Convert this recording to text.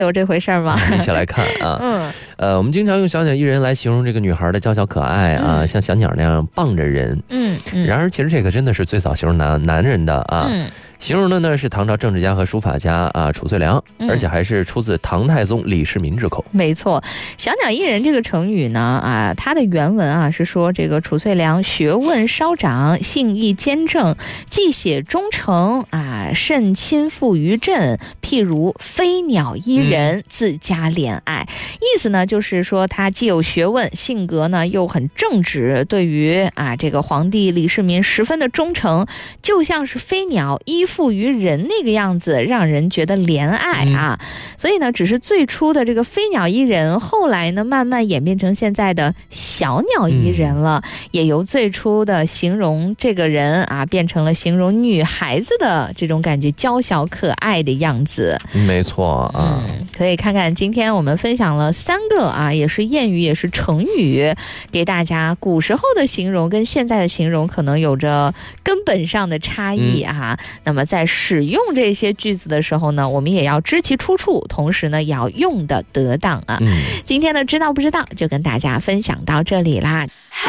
有这回事吗？ 一起来看啊。我们经常用小鸟依人来形容这个女孩的娇小可爱啊，像小鸟那样傍着人。然而其实这个真的是最早形容男人的啊。形容的呢是唐朝政治家和书法家啊褚遂良，而且还是出自唐太宗李世民之口。 没错，小鸟依人这个成语呢它的原文是说这个褚遂良学问稍长，性意坚正，既写忠诚甚亲附于朕，譬如飞鸟依人，自家怜爱。意思呢就是说他既有学问，性格呢又很正直，对于这个皇帝李世民十分的忠诚，就像是飞鸟依附于人那个样子，让人觉得怜爱所以呢只是最初的这个飞鸟依人，后来呢慢慢演变成现在的小鸟依人了，也由最初的形容这个人变成了形容女孩子的这种感觉娇小可爱的样子。 没错可以看看今天我们分享了3个也是谚语也是成语，给大家古时候的形容跟现在的形容可能有着根本上的差异那么在使用这些句子的时候呢，我们也要知其出处，同时呢也要用的得当今天的知道不知道就跟大家分享到这里啦。